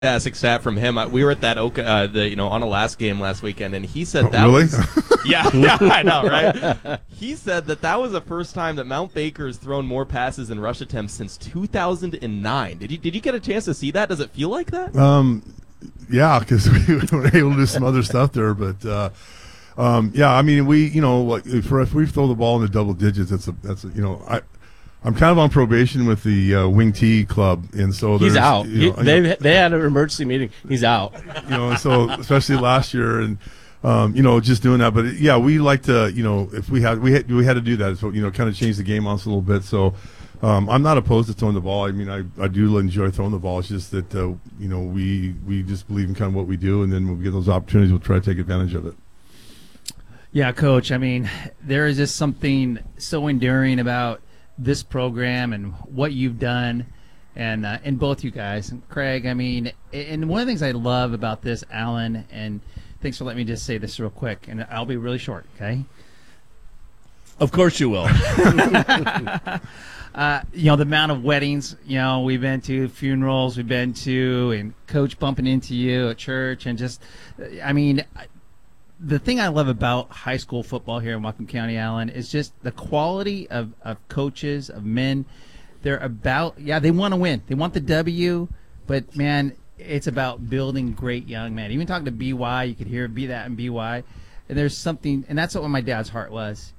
fantastic stat from him. We were at that on a last game last weekend, and he said that really? Yeah, I know, right? He said that was the first time that Mount Baker has thrown more passes and rush attempts since 2009. Did you get a chance to see that? Does it feel like that? Yeah, because we were able to do some other stuff there, but yeah, I mean, if we throw the ball in the double digits, I'm kind of on probation with the Wing T club, and so he's out. They had an emergency meeting. He's out. So especially last year, and just doing that. But yeah, we like to, if we had to do that, so kind of change the game on us a little bit. So I'm not opposed to throwing the ball. I mean, I do enjoy throwing the ball. It's just that we just believe in kind of what we do, and then when we get those opportunities, we'll try to take advantage of it. Yeah, Coach. I mean, there is just something so enduring about this program and what you've done, and both you guys. And Craig, I mean, and one of the things I love about this, Alan, and thanks for letting me just say this real quick, and I'll be really short, okay? Of course you will. The amount of weddings, we've been to, funerals we've been to, and Coach bumping into you at church, and just, I mean, the thing I love about high school football here in Whatcom County, Alan, is just the quality of coaches, of men. They're about, they want to win. They want the W, but, man, it's about building great young men. Even talking to BY, you could hear be that in BY. And there's something, and that's what my dad's heart was,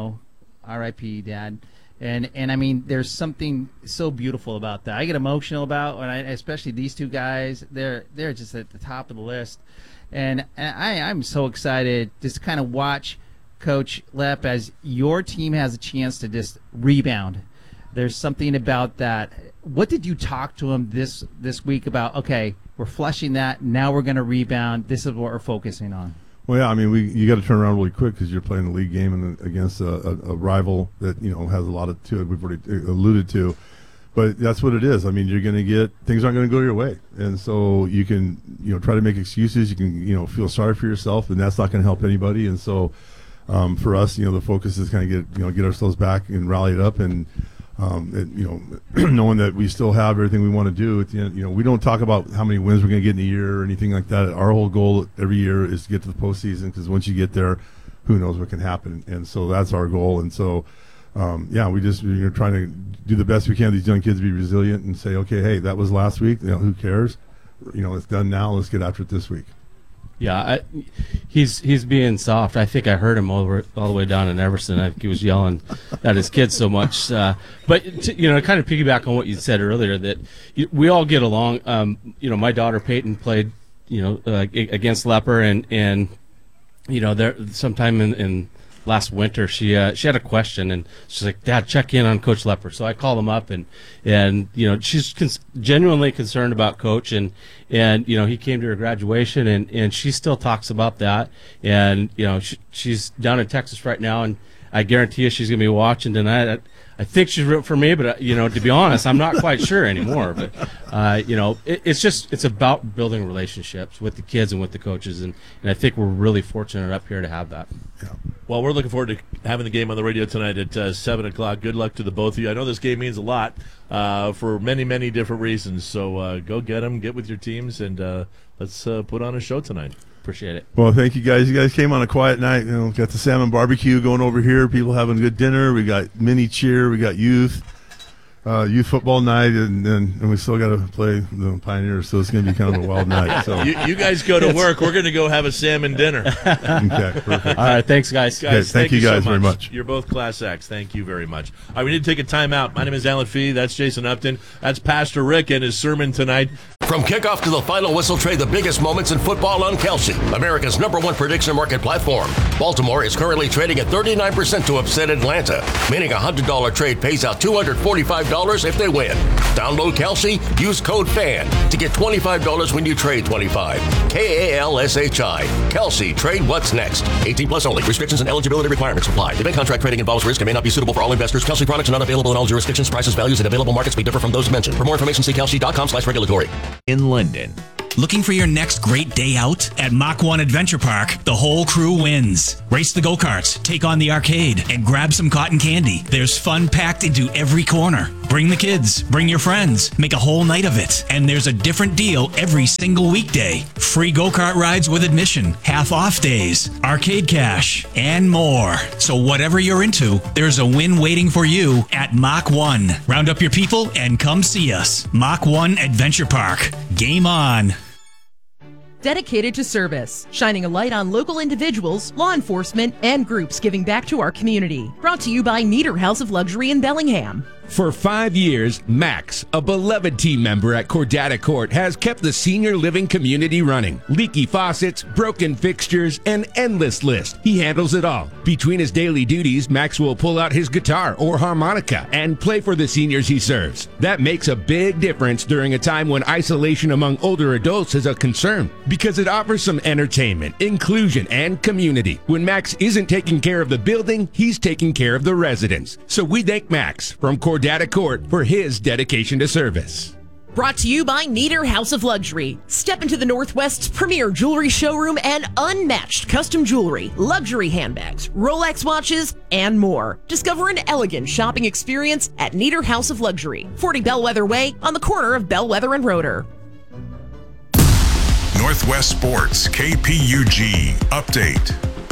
R.I.P. Dad. And I mean, there's something so beautiful about that. I get emotional about when especially these two guys. They're just at the top of the list. And I'm so excited just to kind of watch Coach Lepp as your team has a chance to just rebound. There's something about that. What did you talk to him this week about? Okay, we're flushing that. Now we're going to rebound. This is what we're focusing on. Well, yeah, I mean, you got to turn around really quick because you're playing a league game and against a rival that has a lot of to it. We've already alluded to. But that's what it is. I mean, you're going to get things aren't going to go your way, and so you can try to make excuses. You can feel sorry for yourself, and that's not going to help anybody. And so for us, the focus is kind of get ourselves back and rally it up, and knowing that we still have everything we want to do. At the end, we don't talk about how many wins we're going to get in a year or anything like that. Our whole goal every year is to get to the postseason, because once you get there, who knows what can happen. And so that's our goal. And so. We're trying to do the best we can. These young kids be resilient and say, okay, hey, that was last week. Who cares? It's done now. Let's get after it this week. Yeah, he's being soft. I think I heard him all the way down in Everson. I think he was yelling at his kids so much. But to kind of piggyback on what you said earlier, that we all get along. My daughter Peyton played, against Leper, and there sometime in last winter, she had a question, and she's like, "Dad, check in on Coach Leper." So I called him up, and she's genuinely concerned about Coach, and he came to her graduation, and she still talks about that, and she's down in Texas right now, and I guarantee you she's gonna be watching tonight. I think she's rooting for me, but to be honest, I'm not quite sure anymore. But it's about building relationships with the kids and with the coaches, and I think we're really fortunate up here to have that. Yeah. Well, we're looking forward to having the game on the radio tonight at 7 o'clock. Good luck to the both of you. I know this game means a lot for many, many different reasons. So go get them, get with your teams, and let's put on a show tonight. Appreciate it. Well, thank you guys. You guys came on a quiet night. Got the salmon barbecue going over here. People having a good dinner. We got mini cheer. We got youth football night, and we still got to play the Pioneers. So it's going to be kind of a wild night. So you guys go to work. We're going to go have a salmon dinner. Okay, perfect. All right, thanks, guys. Thank you guys very much. You're both class acts. Thank you very much. All right, we need to take a timeout. My name is Alan Fee. That's Jason Upton. That's Pastor Rick and his sermon tonight. From kickoff to the final whistle, trade the biggest moments in football on Kelsey, America's #1 prediction market platform. Baltimore is currently trading at 39% to upset Atlanta, meaning a $100 trade pays out $245 if they win. Download Kelsey, use code FAN to get $25 when you trade $25. KALSHI. Kelsey, trade what's next. 18 plus only. Restrictions and eligibility requirements apply. Event contract trading involves risk and may not be suitable for all investors. Kelsey products are not available in all jurisdictions. Prices, values, and available markets may differ from those mentioned. For more information, see kelsey.com/regulatory. In Linden. Looking for your next great day out? At Mach 1 Adventure Park, the whole crew wins. Race the go-karts, take on the arcade, and grab some cotton candy. There's fun packed into every corner. Bring the kids, bring your friends, make a whole night of it. And there's a different deal every single weekday. Free go-kart rides with admission, half-off days, arcade cash, and more. So whatever you're into, there's a win waiting for you at Mach 1. Round up your people and come see us. Mach 1 Adventure Park. Game on. Dedicated to service, shining a light on local individuals, law enforcement, and groups giving back to our community. Brought to you by Nieder House of Luxury in Bellingham. For 5 years, Max, a beloved team member at Cordata Court, has kept the senior living community running. Leaky faucets, broken fixtures, an endless list. He handles it all. Between his daily duties, Max will pull out his guitar or harmonica and play for the seniors he serves. That makes a big difference during a time when isolation among older adults is a concern, because it offers some entertainment, inclusion, and community. When Max isn't taking care of the building, he's taking care of the residents. So we thank Max from Cordata Court for his dedication to service. Brought to you by Nieder House of Luxury. Step into the Northwest's premier jewelry showroom and unmatched custom jewelry, luxury handbags, Rolex watches, and more. Discover an elegant shopping experience at Nieder House of Luxury, 40 Bellwether Way on the corner of Bellwether and Roeder. Northwest Sports, KPUG Update.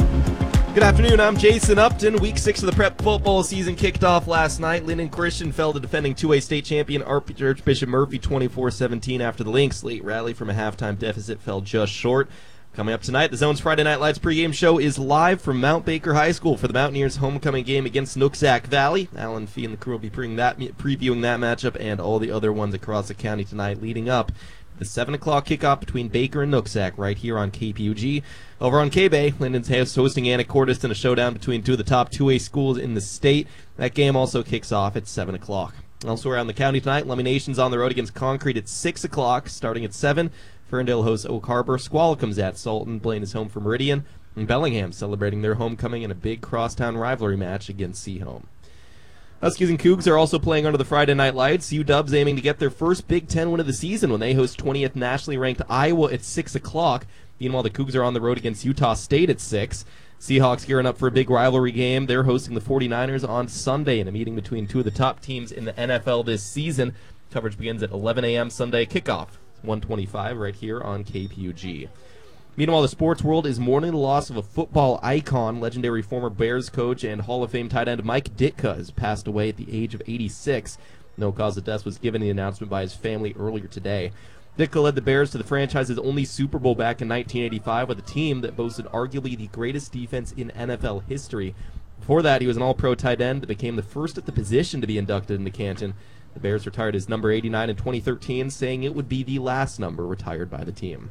Good afternoon, I'm Jason Upton. Week 6 of the prep football season kicked off last night. Linden Christian fell to defending 2A state champion Archbishop Murphy 24-17 after the Lynx late rally from a halftime deficit fell just short. Coming up tonight, the Zone's Friday Night Lights pregame show is live from Mount Baker High School for the Mountaineers' homecoming game against Nooksack Valley. Alan Fee and the crew will be previewing that matchup and all the other ones across the county tonight leading up the 7 o'clock kickoff between Baker and Nooksack right here on KPUG. Over on K-Bay, Linden's hosting Anacortes in a showdown between two of the top 2A schools in the state. That game also kicks off at 7 o'clock. Also around the county tonight, Lummi Nation's on the road against Concrete at 6 o'clock. Starting at 7, Ferndale hosts Oak Harbor. Squall comes at Sultan. Blaine is home for Meridian. And Bellingham celebrating their homecoming in a big crosstown rivalry match against Seahome. Huskies and Cougs are also playing under the Friday Night Lights. UW's aiming to get their first Big Ten win of the season when they host 20th nationally ranked Iowa at 6 o'clock. Meanwhile, the Cougs are on the road against Utah State at 6. Seahawks gearing up for a big rivalry game. They're hosting the 49ers on Sunday in a meeting between two of the top teams in the NFL this season. Coverage begins at 11 a.m. Sunday kickoff. 1:25 right here on KPUG. Meanwhile, the sports world is mourning the loss of a football icon. Legendary former Bears coach and Hall of Fame tight end Mike Ditka has passed away at the age of 86. No cause of death was given in the announcement by his family earlier today. Ditka led the Bears to the franchise's only Super Bowl back in 1985 with a team that boasted arguably the greatest defense in NFL history. Before that, he was an all-pro tight end that became the first at the position to be inducted into Canton. The Bears retired his number 89 in 2013, saying it would be the last number retired by the team.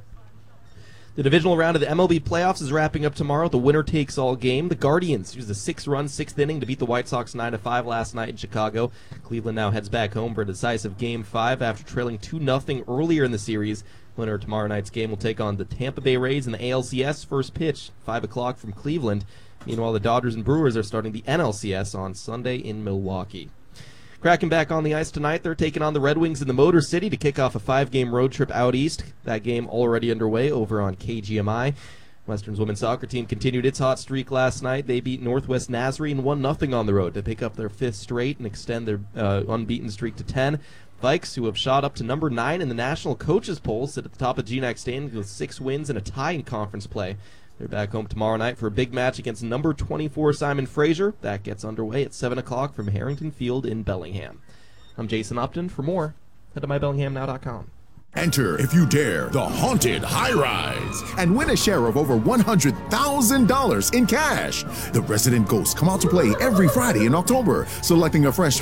The divisional round of the MLB playoffs is wrapping up tomorrow with the winner-takes-all game. The Guardians used a 6-run, 6th inning to beat the White Sox 9-5 last night in Chicago. Cleveland now heads back home for a decisive Game 5 after trailing 2-0 earlier in the series. Winner of tomorrow night's game will take on the Tampa Bay Rays in the ALCS. First pitch, 5 o'clock from Cleveland. Meanwhile, the Dodgers and Brewers are starting the NLCS on Sunday in Milwaukee. Kraken back on the ice tonight. They're taking on the Red Wings in the Motor City to kick off a 5-game road trip out east. That game already underway over on KGMI. Western's women's soccer team continued its hot streak last night. They beat Northwest Nazarene 1-0 on the road to pick up their 5th straight and extend their unbeaten streak to 10. Vikes, who have shot up to number 9 in the national coaches poll, sit at the top of GNAC standings with 6 wins and a tie in conference play. They're back home tomorrow night for a big match against number 24 Simon Fraser. That gets underway at 7 o'clock from Harrington Field in Bellingham. I'm Jason Upton. For more, head to mybellinghamnow.com. Enter, if you dare, the Haunted High Rise and win a share of over $100,000 in cash. The Resident Ghosts come out to play every Friday in October, selecting a fresh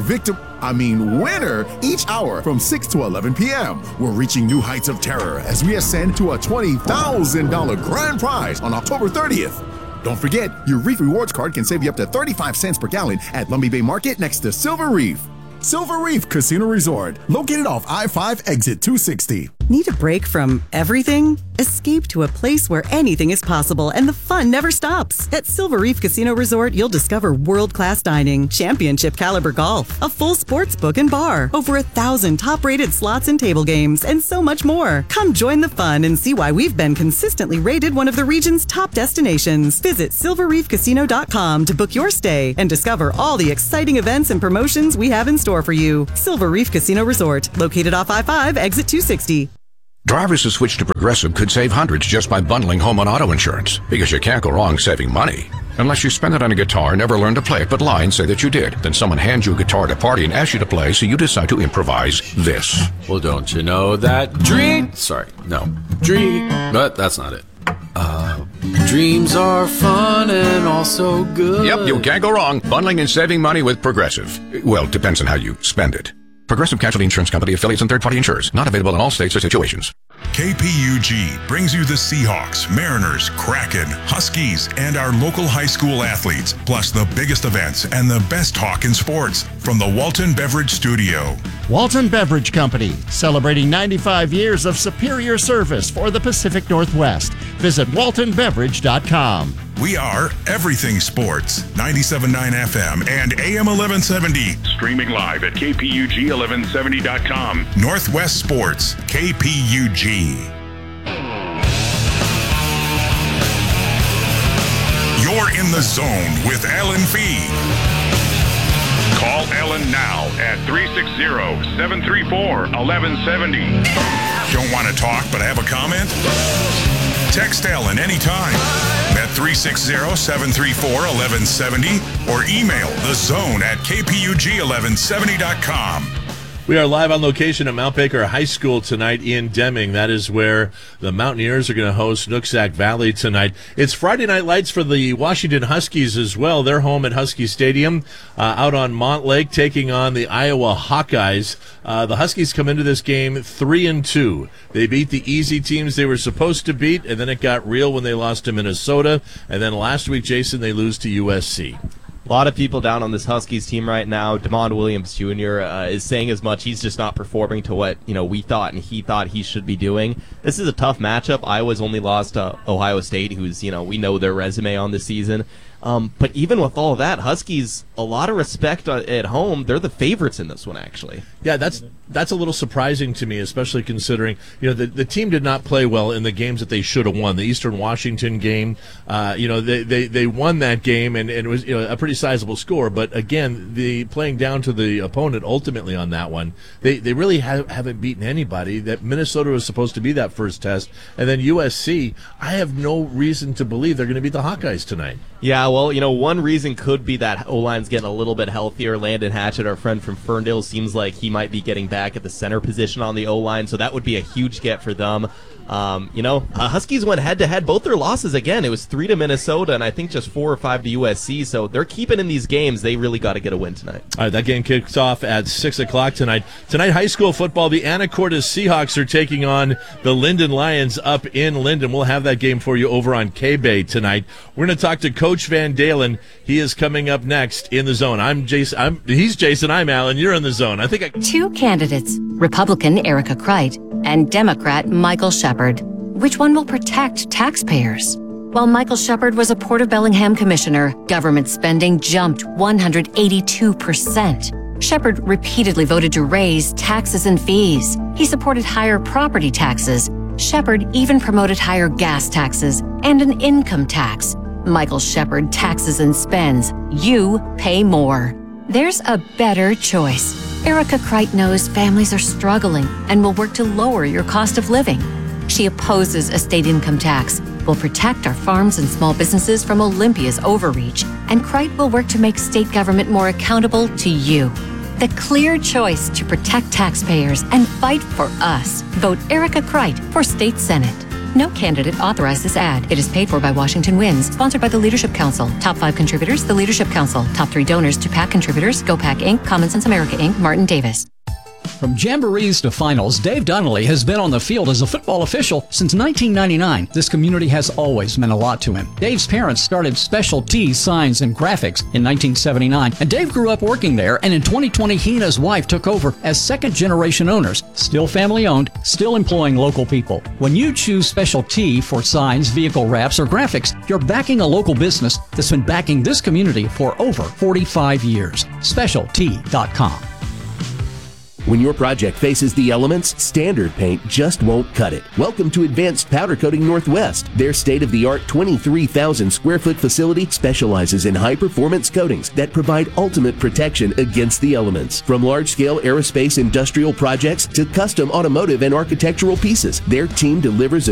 winner each hour from 6 to 11 p.m. We're reaching new heights of terror as we ascend to a $20,000 grand prize on October 30th. Don't forget, your Reef Rewards card can save you up to 35 cents per gallon at Lummi Bay Market next to Silver Reef. Silver Reef Casino Resort, located off I-5 exit 260. Need a break from everything? Escape to a place where anything is possible and the fun never stops. At Silver Reef Casino Resort, you'll discover world-class dining, championship caliber golf, a full sports book and bar, over 1,000 top-rated slots and table games, and so much more. Come join the fun and see why we've been consistently rated one of the region's top destinations. Visit silverreefcasino.com to book your stay and discover all the exciting events and promotions we have in store for you. Silver Reef Casino Resort, located off I-5, exit 260. Drivers who switch to Progressive could save hundreds just by bundling home and auto insurance, because you can't go wrong saving money. Unless you spend it on a guitar and never learn to play it but lie and say that you did. Then someone hands you a guitar at a party and asks you to play, so you decide to improvise this. Well, don't you know that but that's not it. Dreams are fun and also good. Yep, you can't go wrong bundling and saving money with Progressive. Well, depends on how you spend it. Progressive Casualty Insurance Company, affiliates, and third-party insurers. Not available in all states or situations. KPUG brings you the Seahawks, Mariners, Kraken, Huskies, and our local high school athletes, plus the biggest events and the best talk in sports from the Walton Beverage Studio. Walton Beverage Company, celebrating 95 years of superior service for the Pacific Northwest. Visit waltonbeverage.com. We are Everything Sports, 97.9 FM and AM 1170. Streaming live at KPUG1170.com. Northwest Sports, KPUG. You're in the zone with Alan Fee. Call Ellen now at 360-734-1170. Don't want to talk but have a comment? Text Ellen anytime at 360-734-1170 or email thezone@kpug1170.com. We are live on location at Mount Baker High School tonight in Deming. That is where the Mountaineers are going to host Nooksack Valley tonight. It's Friday Night Lights for the Washington Huskies as well. They're home at Husky Stadium out on Montlake, taking on the Iowa Hawkeyes. The Huskies come into this game 3-2. They beat the easy teams they were supposed to beat, and then it got real when they lost to Minnesota. And then last week, Jason, they lose to USC. A lot of people down on this Huskies team right now. DeMond Williams Jr. Is saying as much. He's just not performing to what we thought and he thought he should be doing. This is a tough matchup. Iowa's only lost to Ohio State, who's we know their resume on this season. But even with all of that, Huskies, a lot of respect at home. They're the favorites in this one, actually. Yeah, that's a little surprising to me, especially considering the team did not play well in the games that they should have won. The Eastern Washington game, they won that game and it was a pretty sizable score. But again, the playing down to the opponent ultimately on that one, they really haven't beaten anybody. That Minnesota was supposed to be that first test, and then USC. I have no reason to believe they're going to beat the Hawkeyes tonight. Yeah, well, one reason could be that O-line's getting a little bit healthier. Landon Hatchett, our friend from Ferndale, seems like he might be getting back at the center position on the O-line, so that would be a huge get for them. Huskies went head-to-head. Both their losses, again, it was 3 to Minnesota, and I think just 4 or 5 to USC, so they're keeping in these games. They really got to get a win tonight. All right, that game kicks off at 6 o'clock tonight. Tonight, high school football, the Anacortes Seahawks are taking on the Linden Lions up in Linden. We'll have that game for you over on K-Bay tonight. We're going to talk to Coach Van Dalen. He is coming up next in the zone. I'm Jason. He's Jason. I'm Alan. You're in the zone. I think Two candidates, Republican Erica Kreit and Democrat Michael Shepard. Which one will protect taxpayers? While Michael Shepard was a Port of Bellingham commissioner, government spending jumped 182%. Shepard repeatedly voted to raise taxes and fees. He supported higher property taxes. Shepard even promoted higher gas taxes and an income tax. Michael Shepard taxes and spends. You pay more. There's a better choice. Erica Kreit knows families are struggling and will work to lower your cost of living. She opposes a state income tax, will protect our farms and small businesses from Olympia's overreach, and Kreit will work to make state government more accountable to you. The clear choice to protect taxpayers and fight for us. Vote Erica Kreit for State Senate. No candidate authorized this ad. It is paid for by Washington Wins, sponsored by the Leadership Council. Top 5 contributors, the Leadership Council. Top 3 donors to PAC contributors, Go PAC Inc., Common Sense America Inc., Martin Davis. From jamborees to finals, Dave Donnelly has been on the field as a football official since 1999. This community has always meant a lot to him. Dave's parents started Special T Signs and Graphics in 1979, and Dave grew up working there, and in 2020 he and his wife took over as second-generation owners, still family-owned, still employing local people. When you choose Special T for signs, vehicle wraps, or graphics, you're backing a local business that's been backing this community for over 45 years. SpecialT.com. When your project faces the elements, standard paint just won't cut it. Welcome to Advanced Powder Coating Northwest. Their state-of-the-art 23,000 square foot facility specializes in high-performance coatings that provide ultimate protection against the elements. From large-scale aerospace industrial projects to custom automotive and architectural pieces, their team delivers a